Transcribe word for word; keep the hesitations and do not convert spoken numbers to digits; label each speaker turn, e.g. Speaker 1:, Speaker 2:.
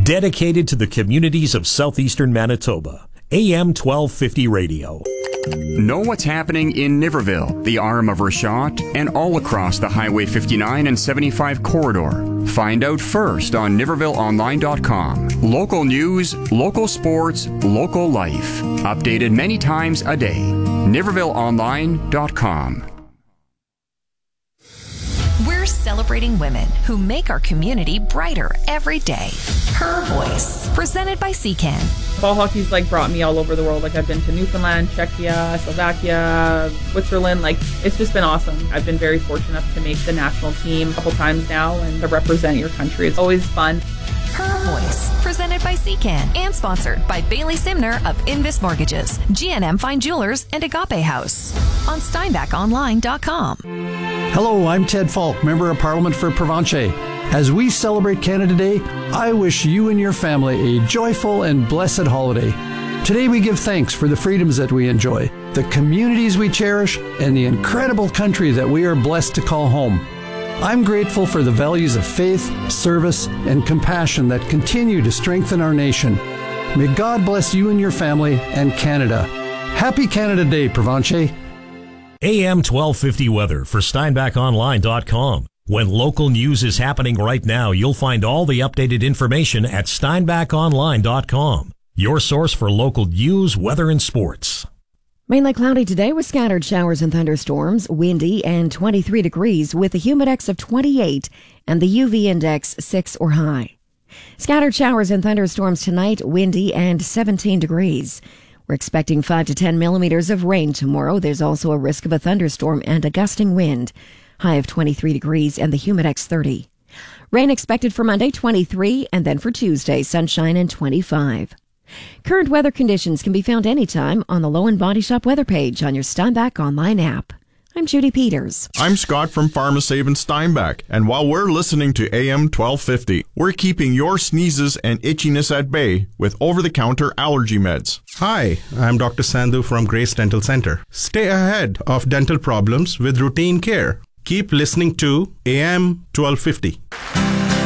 Speaker 1: Dedicated to the communities of southeastern Manitoba. A M twelve fifty Radio.
Speaker 2: Know what's happening in Niverville, the arm of Rashot, and all across the Highway fifty-nine and seventy-five corridor. Find out first on niverville online dot com. Local news, local sports, local life. Updated many times a day. niverville online dot com.
Speaker 3: We're celebrating women who make our community brighter every day. Her Voice, presented by C Can.
Speaker 4: Ball hockey's like brought me all over the world. Like I've been to Newfoundland, Czechia, Slovakia, Switzerland. Like it's just been awesome. I've been very fortunate enough to make the national team a couple times now and to represent your country. It's always fun.
Speaker 3: Her Voice, presented by C Can and sponsored by Bailey Simner of Invis Mortgages, G N M Fine Jewelers, and Agape House on steinbach online dot com.
Speaker 5: Hello, I'm Ted Falk, Member of Parliament for Provencher. As we celebrate Canada Day, I wish you and your family a joyful and blessed holiday. Today we give thanks for the freedoms that we enjoy, the communities we cherish, and the incredible country that we are blessed to call home. I'm grateful for the values of faith, service, and compassion that continue to strengthen our nation. May God bless you and your family and Canada. Happy Canada Day, Provencher.
Speaker 1: A M twelve fifty weather for steinbach online dot com. When local news is happening right now, you'll find all the updated information at steinbach online dot com. Your source for local news, weather, and sports.
Speaker 6: Mainly cloudy today with scattered showers and thunderstorms, windy and twenty-three degrees with a humidex of twenty-eight and the U V index six or high. Scattered showers and thunderstorms tonight, windy and seventeen degrees. We're expecting five to ten millimeters of rain tomorrow. There's also a risk of a thunderstorm and a gusting wind. High of twenty-three degrees and the humidex thirty. Rain expected for Monday, twenty-three, and then for Tuesday, sunshine and twenty-five. Current weather conditions can be found anytime on the Low and Body Shop weather page on your Steinbach online app. I'm Judy Peters.
Speaker 7: I'm Scott from PharmaSave in Steinbach, and while we're listening to A M twelve fifty, we're keeping your sneezes and itchiness at bay with over-the-counter allergy meds.
Speaker 8: Hi, I'm Doctor Sandhu from Grace Dental Center. Stay ahead of dental problems with routine care. Keep listening to A M twelve fifty.